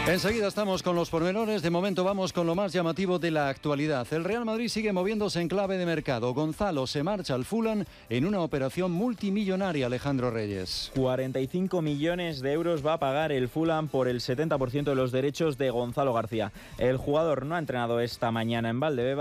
Enseguida estamos con los pormenores. De momento vamos con lo más llamativo de la actualidad. El Real Madrid sigue moviéndose en clave de mercado. Gonzalo se marcha al Fulham en una operación multimillonaria, Alejandro Reyes. 45 millones de euros va a pagar el Fulham por el 70% de los derechos de Gonzalo García. El jugador no ha entrenado esta mañana en Valdebeba.